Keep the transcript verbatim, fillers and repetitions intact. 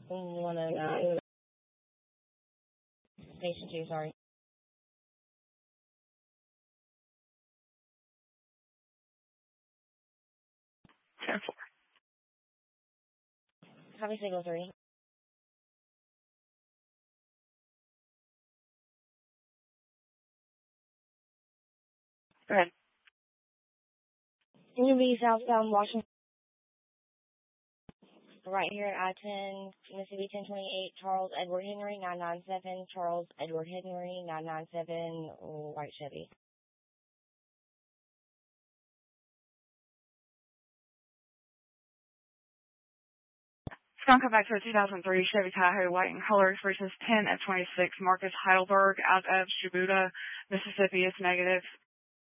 one oh nine. Station two, sorry. ten four. Copy signal three. Go ahead. Can you be southbound Washington? Right here at I ten, Mississippi ten twenty-eight, Charles Edward Henry, nine nine seven, Charles Edward Henry, nine nine seven, white Chevy. It's going to come back to a two thousand three Chevy Tahoe, white in color, versus ten at twenty-six, Marcus Heidelberg, out of Shibuda, Mississippi. It's negative.